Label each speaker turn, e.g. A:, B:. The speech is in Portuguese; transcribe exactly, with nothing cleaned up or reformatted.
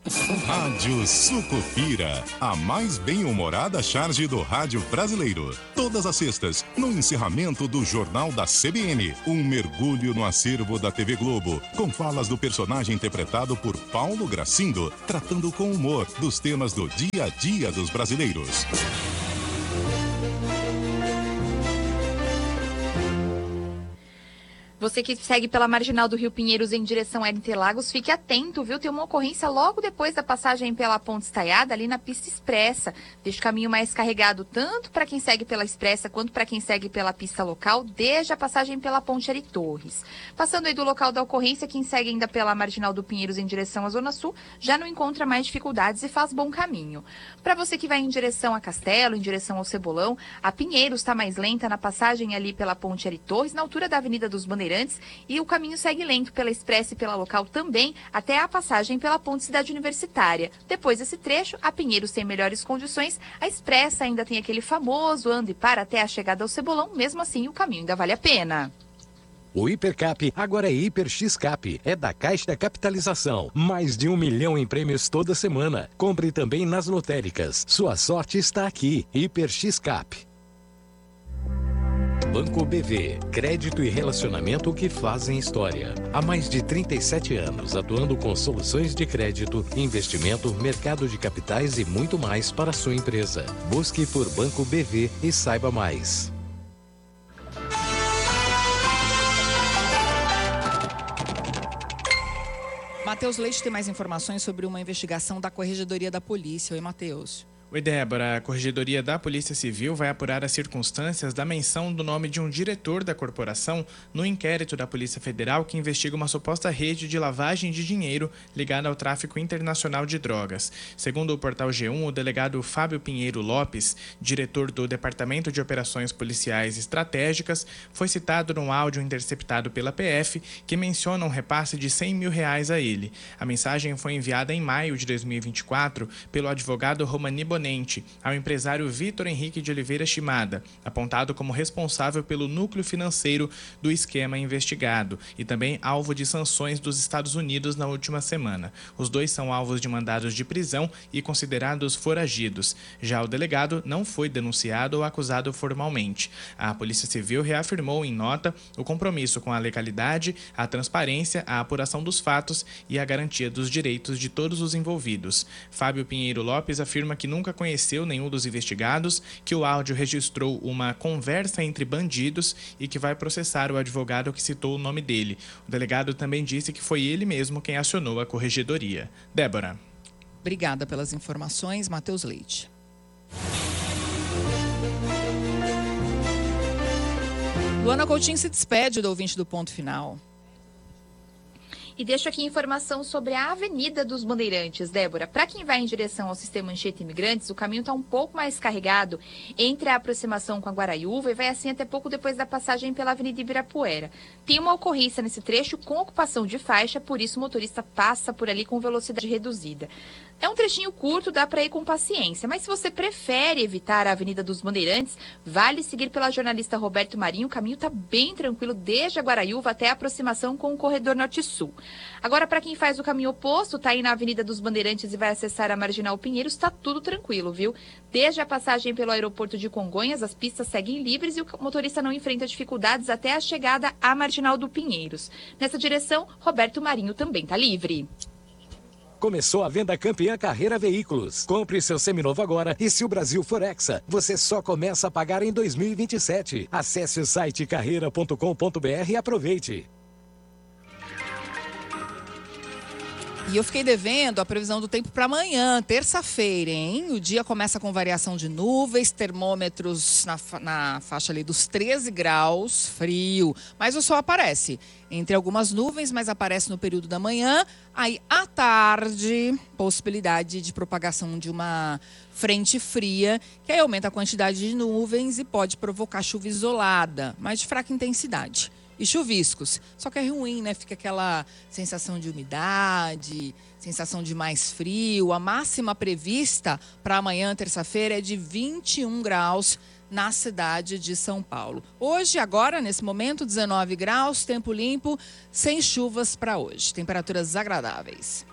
A: Rádio Sucupira, a mais bem-humorada charge do rádio brasileiro. Todas as sextas, no encerramento do Jornal da C B N, um mergulho no acervo da T V Globo, com falas do personagem interpretado por Paulo Gracindo, tratando com humor dos temas do dia a dia dos brasileiros.
B: Você que segue pela Marginal do Rio Pinheiros em direção a Interlagos, fique atento, viu? Tem uma ocorrência logo depois da passagem pela Ponte Estaiada, ali na pista expressa. Deixa o caminho mais carregado tanto para quem segue pela expressa quanto para quem segue pela pista local, desde a passagem pela Ponte Ari Torres. Passando aí do local da ocorrência, quem segue ainda pela Marginal do Pinheiros em direção à Zona Sul, já não encontra mais dificuldades e faz bom caminho. Para você que vai em direção a Castelo, em direção ao Cebolão, a Pinheiros está mais lenta na passagem ali pela Ponte Ari Torres, na altura da Avenida dos Bandeirantes, e o caminho segue lento pela expressa e pela local também, até a passagem pela Ponte Cidade Universitária. Depois desse trecho, a Pinheiros tem melhores condições, a expressa ainda tem aquele famoso anda e para até a chegada ao Cebolão, mesmo assim o caminho ainda vale a pena.
C: O Hipercap agora é Hiper X-Cap, é da Caixa Capitalização. Mais de um milhão em prêmios toda semana. Compre também nas lotéricas. Sua sorte está aqui. Hiper X-Cap. Banco B V, crédito e relacionamento que fazem história. Há mais de trinta e sete anos, atuando com soluções de crédito, investimento, mercado de capitais e muito mais para a sua empresa. Busque por Banco B V e saiba mais.
D: Matheus Leite tem mais informações sobre uma investigação da Corregedoria da Polícia. Oi, Matheus.
E: Oi, Débora. A Corregedoria da Polícia Civil vai apurar as circunstâncias da menção do nome de um diretor da corporação no inquérito da Polícia Federal que investiga uma suposta rede de lavagem de dinheiro ligada ao tráfico internacional de drogas. Segundo o portal G um, o delegado Fábio Pinheiro Lopes, diretor do Departamento de Operações Policiais Estratégicas, foi citado num áudio interceptado pela P F que menciona um repasse de cem mil reais a ele. A mensagem foi enviada em maio de dois mil e vinte e quatro pelo advogado Romani Bonelli ao empresário Vitor Henrique de Oliveira Shimada, apontado como responsável pelo núcleo financeiro do esquema investigado e também alvo de sanções dos Estados Unidos na última semana. Os dois são alvos de mandados de prisão e considerados foragidos. Já o delegado não foi denunciado ou acusado formalmente. A Polícia Civil reafirmou em nota o compromisso com a legalidade, a transparência, a apuração dos fatos e a garantia dos direitos de todos os envolvidos. Fábio Pinheiro Lopes afirma que nunca conheceu nenhum dos investigados, que o áudio registrou uma conversa entre bandidos e que vai processar o advogado que citou o nome dele. O delegado também disse que foi ele mesmo quem acionou a corregedoria. Débora.
D: Obrigada pelas informações, Matheus Leite. Luana Coutinho se despede do ouvinte do Ponto Final.
B: E deixo aqui informação sobre a Avenida dos Bandeirantes, Débora. Para quem vai em direção ao Sistema Anchieta Imigrantes, o caminho está um pouco mais carregado entre a aproximação com a Guaraiúva e vai assim até pouco depois da passagem pela Avenida Ibirapuera. Tem uma ocorrência nesse trecho com ocupação de faixa, por isso o motorista passa por ali com velocidade reduzida. É um trechinho curto, dá para ir com paciência, mas se você prefere evitar a Avenida dos Bandeirantes, vale seguir pela jornalista Roberto Marinho. O caminho está bem tranquilo desde a Guaraiúva até a aproximação com o corredor Norte-Sul. Agora, para quem faz o caminho oposto, tá aí na Avenida dos Bandeirantes e vai acessar a Marginal Pinheiros, está tudo tranquilo, viu? Desde a passagem pelo aeroporto de Congonhas, as pistas seguem livres e o motorista não enfrenta dificuldades até a chegada à Marginal do Pinheiros. Nessa direção, Roberto Marinho também está livre.
C: Começou a venda campeã Carreira Veículos. Compre seu seminovo agora e se o Brasil for Hexa, você só começa a pagar em dois mil e vinte e sete. Acesse o site carreira ponto com ponto br e aproveite.
D: E eu fiquei devendo a previsão do tempo para amanhã, terça-feira, hein? O dia começa com variação de nuvens, termômetros na, fa- na faixa ali dos treze graus, frio. Mas o sol aparece entre algumas nuvens, mas aparece no período da manhã. Aí, à tarde, possibilidade de propagação de uma frente fria, que aí aumenta a quantidade de nuvens e pode provocar chuva isolada, mas de fraca intensidade. E chuviscos. Só que é ruim, né? Fica aquela sensação de umidade, sensação de mais frio. A máxima prevista para amanhã, terça-feira, é de vinte e um graus na cidade de São Paulo. Hoje, agora, nesse momento, dezenove graus, tempo limpo, sem chuvas para hoje. Temperaturas agradáveis.